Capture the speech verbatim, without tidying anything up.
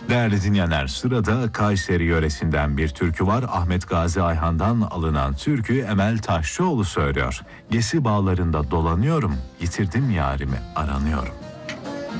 Değerli dinleyenler, sırada Kayseri yöresinden bir türkü var. Ahmet Gazi Ayhan'dan alınan türkü Emel Taşçıoğlu söylüyor. Gesi bağlarında dolanıyorum, yitirdim yarimi aranıyorum.